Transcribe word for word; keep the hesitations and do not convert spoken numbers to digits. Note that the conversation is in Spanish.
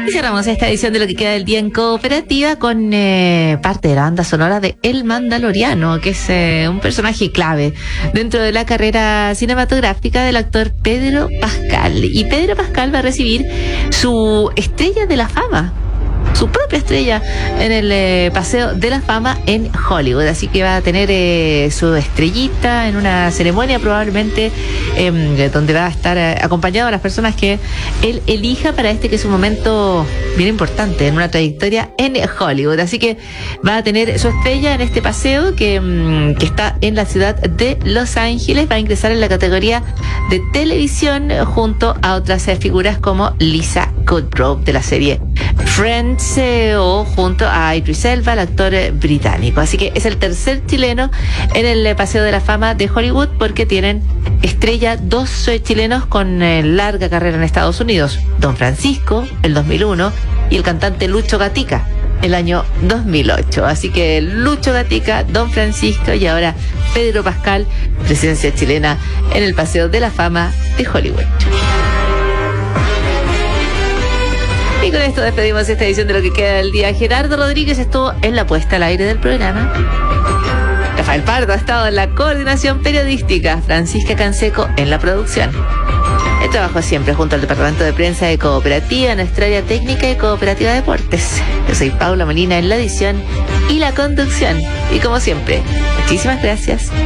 Y cerramos esta edición de Lo que queda del día en Cooperativa con eh, parte de la banda sonora de El Mandaloriano, que es eh, un personaje clave dentro de la carrera cinematográfica del actor Pedro Pascal. Y Pedro Pascal va a recibir su estrella de la fama, su propia estrella en el eh, Paseo de la Fama en Hollywood. Así que va a tener eh, su estrellita en una ceremonia probablemente eh, donde va a estar eh, acompañado a las personas que él elija para este que es un momento bien importante en una trayectoria en Hollywood. Así que va a tener su estrella en este paseo que, mm, que está en la ciudad de Los Ángeles. Va a ingresar en la categoría de televisión junto a otras eh, figuras como Lisa Kudrow de la serie Friends, o junto a Idris Elba, el actor británico. Así que es el tercer chileno en el Paseo de la Fama de Hollywood, porque tienen estrella dos eh, chilenos con eh, larga carrera en Estados Unidos: Don Francisco, el dos mil uno, y el cantante Lucho Gatica, el año dos mil ocho. Así que Lucho Gatica, Don Francisco y ahora Pedro Pascal, presencia chilena en el Paseo de la Fama de Hollywood. Y con esto despedimos esta edición de Lo que queda del día. Gerardo Rodríguez estuvo en la puesta al aire del programa. Rafael Pardo ha estado en la coordinación periodística. Francisca Canseco en la producción. El trabajo siempre junto al Departamento de Prensa de Cooperativa, nuestra área técnica y Cooperativa Deportes. Yo soy Paula Molina en la edición y la conducción. Y como siempre, muchísimas gracias